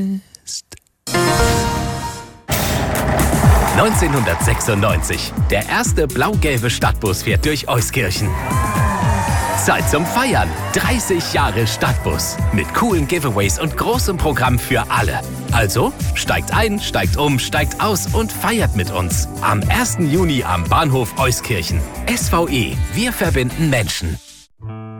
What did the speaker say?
1996. Der erste blau-gelbe Stadtbus fährt durch Euskirchen. Zeit zum Feiern. 30 Jahre Stadtbus. Mit coolen Giveaways und großem Programm für alle. Also, steigt ein, steigt um, steigt aus und feiert mit uns. Am 1. Juni am Bahnhof Euskirchen. SVE, wir verbinden Menschen.